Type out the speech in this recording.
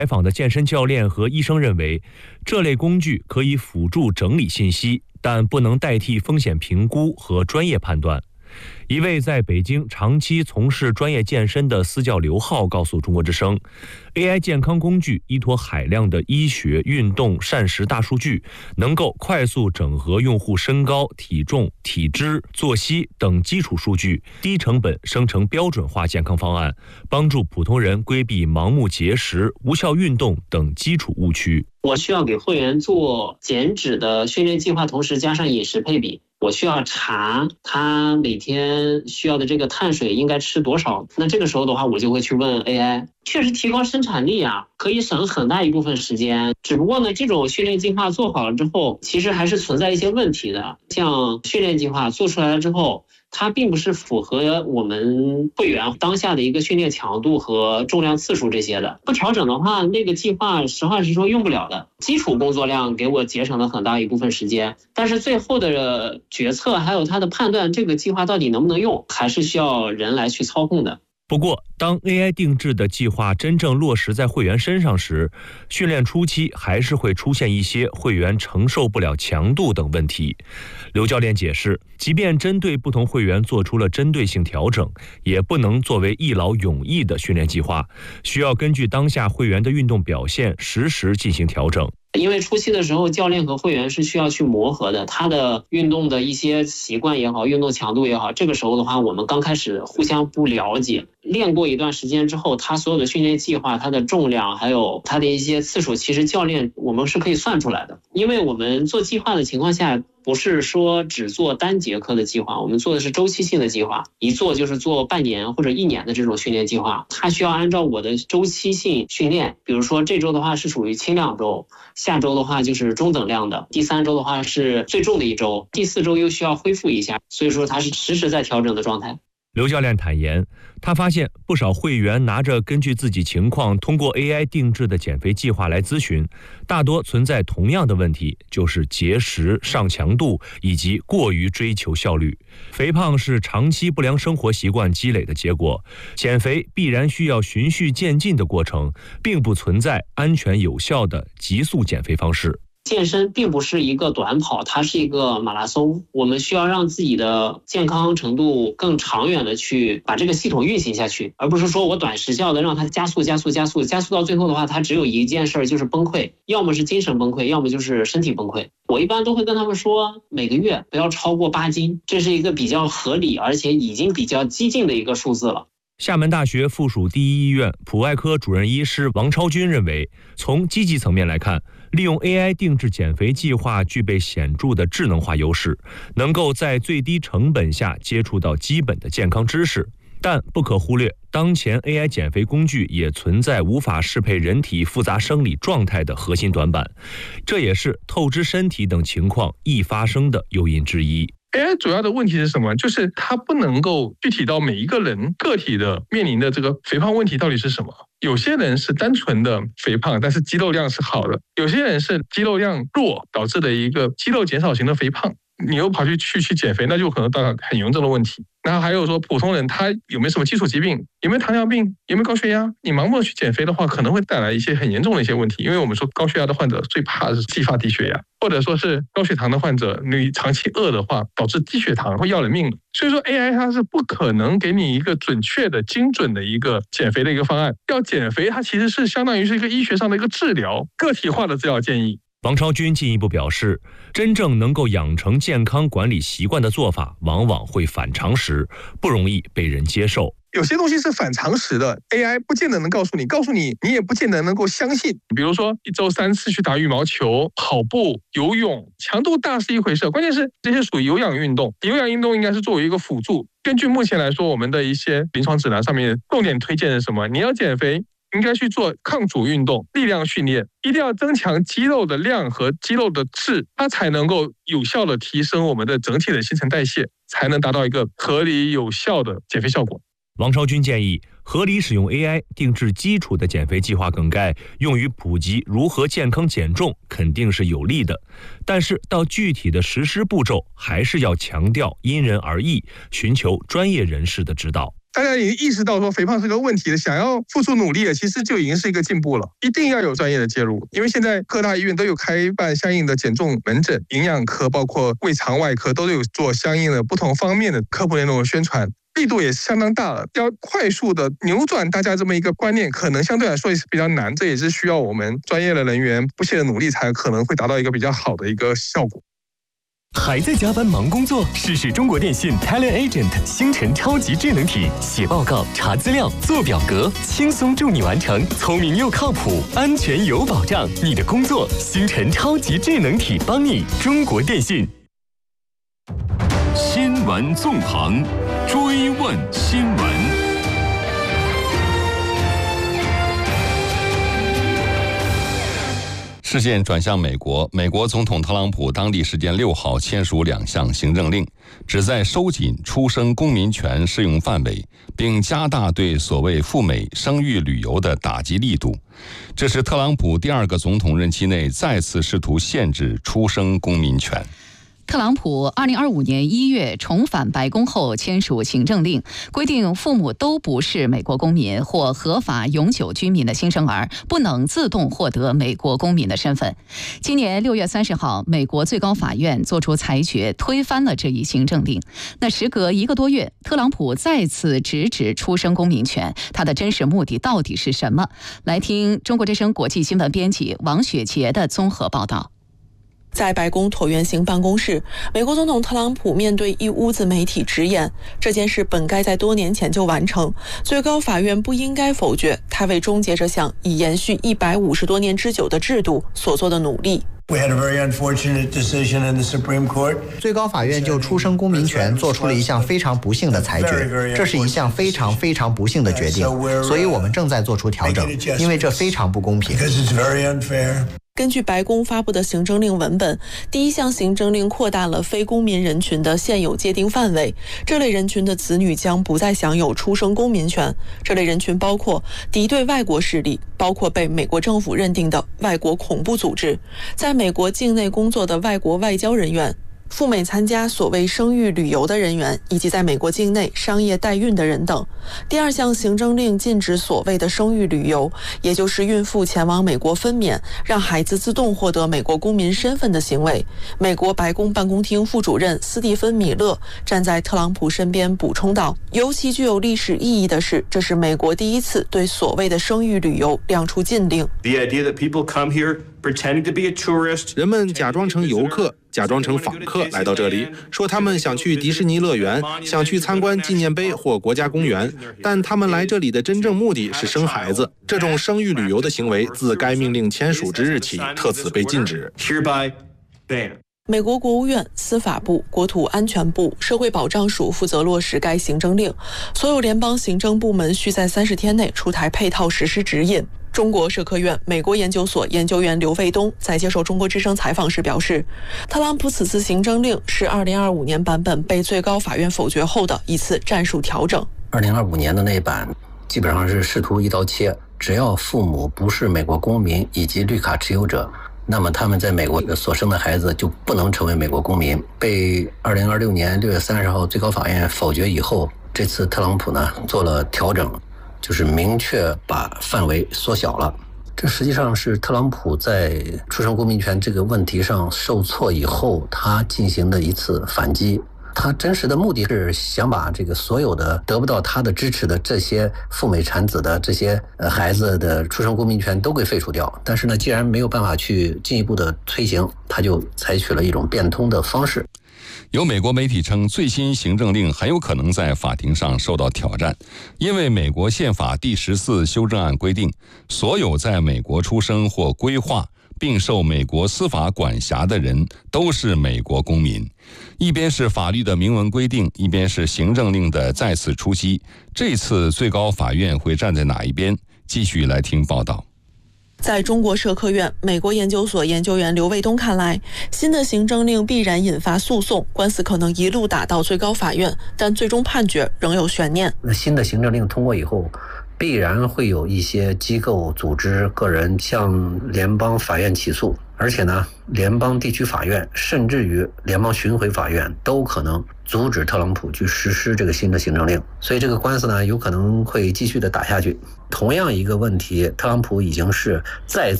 采访的健身教练和医生认为，这类工具可以辅助整理信息，但不能代替风险评估和专业判断。一位在北京长期从事专业健身的私教刘浩告诉中国之声 ，AI 健康工具依托海量的医学、运动、膳食大数据，能够快速整合用户身高、体重、体脂、作息等基础数据，低成本生成标准化健康方案，帮助普通人规避盲目节食、无效运动等基础误区。 我需要给会员做减脂的训练计划，同时加上饮食配比。我需要查他每天需要的这个碳水应该吃多少，那这个时候的话，我就会去问 AI， 确实提高生产力啊，可以省很大一部分时间。只不过呢，这种训练计划做好了之后，其实还是存在一些问题的。像训练计划做出来了之后，它并不是符合我们会员当下的一个训练强度和重量次数这些的。不调整的话，那个计划实话实说用不了的。基础工作量给我节省了很大一部分时间，但是最后的决策还有它的判断，这个计划到底能不能用，还是需要人来去操控的。 不过，当 AI 定制的计划真正落实在会员身上时，训练初期还是会出现一些会员承受不了强度等问题。刘教练解释，即便针对不同会员做出了针对性调整，也不能作为一劳永逸的训练计划，需要根据当下会员的运动表现实时进行调整。 因为初期的时候，教练和会员是需要去磨合的，他的运动的一些习惯也好，运动强度也好，这个时候的话，我们刚开始互相不了解，练过一段时间之后，他所有的训练计划、他的重量还有他的一些次数，其实教练我们是可以算出来的。因为我们做计划的情况下，不是说只做单节课的计划，我们做的是周期性的计划，一做就是做半年或者1年的这种训练计划。它需要按照我的周期性训练，比如说这周的话是属于轻量周，下周的话就是中等量的，第3周的话是最重的一周，第4周又需要恢复一下，所以说它是实时在调整的状态。 刘教练坦言，他发现不少会员拿着根据自己情况通过 AI 定制的减肥计划来咨询，大多存在同样的问题，就是节食、上强度以及过于追求效率。肥胖是长期不良生活习惯积累的结果，减肥必然需要循序渐进的过程，并不存在安全有效的急速减肥方式。 健身并不是一个短跑，它是一个马拉松，我们需要让自己的健康程度更长远的去把这个系统运行下去，而不是说我短时效的让它加速到最后的话，它只有一件事就是崩溃，要么是精神崩溃，要么就是身体崩溃。我一般都会跟他们说，每个月不要超过8斤，这是一个比较合理而且已经比较激进的一个数字了。 厦门大学附属第一医院普外科主任医师王超军认为，从积极层面来看，利用 AI 定制减肥计划具备显著的智能化优势，能够在最低成本下接触到基本的健康知识。但不可忽略，当前 AI 减肥工具也存在无法适配人体复杂生理状态的核心短板，这也是透支身体等情况易发生的诱因之一。 AI 主要的问题是什么？就是它不能够具体到每一个人个体的面临的这个肥胖问题到底是什么。有些人是单纯的肥胖，但是肌肉量是好的；有些人是肌肉量弱导致的一个肌肉减少型的肥胖。你又跑去减肥，那就可能到很严重的问题。然后还有说普通人他有没有什么基础疾病，有没有糖尿病，有没有高血压，你盲目的去减肥的话，可能会带来一些很严重的一些问题。因为我们说高血压的患者最怕的是继发低血压，或者说是高血糖的患者，你长期饿的话导致低血糖会要人命的。所以说 AI 它是不可能给你一个准确的精准的一个减肥的一个方案。要减肥它其实是相当于是一个医学上的一个治疗，个体化的治疗建议。 王超军进一步表示，真正能够养成健康管理习惯的做法往往会反常识，不容易被人接受。 有些东西是反常识的 ，AI 不见得能告诉你，你也不见得能够相信。比如说1周3次去打羽毛球、跑步、游泳，强度大是一回事，关键是这些属于有氧运动，有氧运动应该是作为一个辅助。根据目前来说，我们的一些临床指南上面重点推荐是什么？你要减肥，应该去做抗阻运动、力量训练，一定要增强肌肉的量和肌肉的质，它才能够有效的提升我们的整体的新陈代谢，才能达到一个合理有效的减肥效果。 王超军建议，合理使用 AI 定制基础的减肥计划梗概，用于普及如何健康减重肯定是有利的，但是到具体的实施步骤，还是要强调因人而异，寻求专业人士的指导。 大家已经意识到说肥胖是个问题了，想要付出努力了，其实就已经是一个进步了。一定要有专业的介入，因为现在各大医院都有开办相应的减重门诊，营养科包括胃肠外科都有做相应的不同方面的科普内容的宣传。力度也是相当大了，要快速的扭转大家这么一个观念，可能相对来说也是比较难，这也是需要我们专业的人员不懈的努力，才可能会达到一个比较好的一个效果。 还在加班忙工作？试试中国电信 Talent Agent 星辰超级智能体，写报告、查资料、做表格，轻松助你完成，聪明又靠谱，安全有保障。你的工作，星辰超级智能体帮你。中国电信。 新闻纵横，追问新闻。 视线转向美国，美国总统特朗普当地时间6号签署2项行政令，旨在收紧出生公民权适用范围，并加大对所谓赴美生育旅游的打击力度。这是特朗普第2个总统任期内再次试图限制出生公民权。 特朗普2025年1月重返白宫后签署行政令，规定父母都不是美国公民或合法永久居民的新生儿不能自动获得美国公民的身份。今年6月30号，美国最高法院作出裁决，推翻了这一行政令。那时隔1个多月，特朗普再次直指出生公民权，他的真实目的到底是什么？来听中国之声国际新闻编辑王雪杰的综合报道。 在白宫椭圆形办公室，美国总统特朗普面对一屋子媒体直言，这件事本该在多年前就完成，最高法院不应该否决他为终结这项已延续150多年之久的制度所做的努力。 最高法院就出生公民权做出了一项非常不幸的裁决，这是一项非常非常不幸的决定，所以我们正在做出调整，因为这非常不公平。 根据白宫发布的行政令文本，第1项行政令扩大了非公民人群的现有界定范围，这类人群的子女将不再享有出生公民权。这类人群包括敌对外国势力，包括被美国政府认定的外国恐怖组织，在美国境内工作的外国外交人员，赴美参加所谓生育旅游的人员，以及在美国境内商业代孕的人等。第2项行政令禁止所谓的生育旅游，也就是孕妇前往美国分娩，让孩子自动获得美国公民身份的行为。美国白宫办公厅副主任斯蒂芬·米勒站在特朗普身边补充道，尤其具有历史意义的是，这是美国第1次对所谓的生育旅游亮出禁令。 人们假装成游客，假装成访客来到这里，说他们想去迪士尼乐园，想去参观纪念碑或国家公园，但他们来这里的真正目的是生孩子。这种生育旅游的行为自该命令签署之日起特此被禁止。 美国国务院、司法部、国土安全部、社会保障署负责落实该行政令，所有联邦行政部门需在30天内出台配套实施指引。中国社科院美国研究所研究员刘卫东在接受中国之声采访时表示，特朗普此次行政令是2025年版本被最高法院否决后的一次战术调整。 2025年的那版基本上是试图一刀切，只要父母不是美国公民以及绿卡持有者，那么他们在美国所生的孩子就不能成为美国公民。被2026年6月30号最高法院否决以后，这次特朗普呢做了调整，就是明确把范围缩小了。这实际上是特朗普在出生公民权这个问题上受挫以后，他进行的一次反击。他真实的目的是想把这个所有的得不到他的支持的这些赴美产子的这些孩子的出生公民权都给废除掉。但是呢，既然没有办法去进一步的推行，他就采取了一种变通的方式。 有美国媒体称，最新行政令很有可能在法庭上受到挑战，因为美国宪法第14修正案规定，所有在美国出生或规划并受美国司法管辖的人都是美国公民。一边是法律的明文规定，一边是行政令的再次出击，这次最高法院会站在哪一边？继续来听报道。 在中国社科院美国研究所研究员刘卫东看来，新的行政令必然引发诉讼，官司可能一路打到最高法院，但最终判决仍有悬念。 新的行政令通过以后， 必然会有一些机构、组织、个人向联邦法院起诉，而且呢，联邦地区法院甚至于联邦巡回法院都可能阻止特朗普去实施这个新的行政令，所以这个官司呢，有可能会继续的打下去。同样一个问题，特朗普已经是再